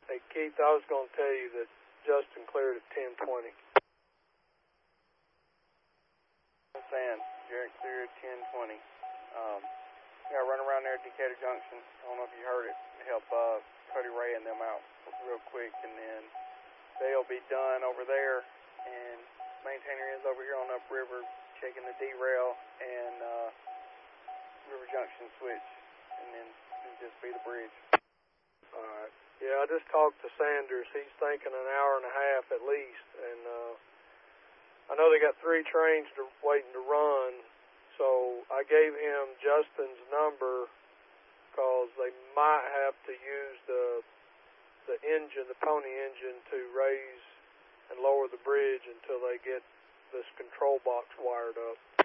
Hey, Keith, I was going to tell you that Justin cleared at 10:20. Sand, Jarrett cleared at 10:20. Yeah, run around there at Decatur Junction. I don't know if you heard it. Help Cody Ray and them out real quick, and then they'll be done over there. And maintainer is over here on upriver, checking the derail and River Junction switch, and then it'll just be the bridge. All right. Yeah, I just talked to Sanders. He's thinking an hour and a half at least, and I know they got 3 trains waiting to run, so I gave him Justin's number because they might have to use the engine, the pony engine, to raise and lower the bridge until they get this control box wired up.